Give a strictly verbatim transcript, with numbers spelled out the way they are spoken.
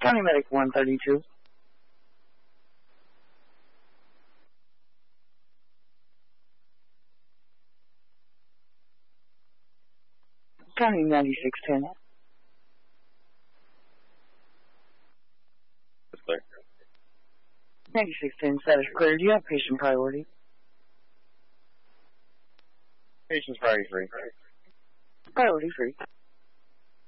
County Medic one thirty-two. County ninety-six ten. That's clear. ninety-six ten, status clear. Do you have patient priority? Patient's priority free. Priority free.